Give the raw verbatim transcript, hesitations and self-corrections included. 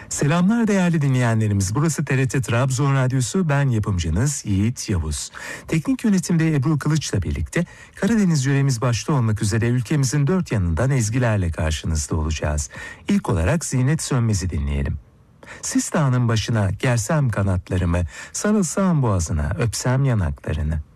Selamlar değerli dinleyenlerimiz. Burası T R T Trabzon Radyosu. Ben yapımcınız Yiğit Yavuz. Teknik yönetimde Ebru Kılıç'la birlikte Karadeniz yöremiz başta olmak üzere ülkemizin dört yanından ezgilerle karşınızda olacağız. İlk olarak Zinet Sönmez'i dinleyelim. Sis dağının başına gersem kanatlarımı, sarılsam boğazına, öpsem yanaklarını.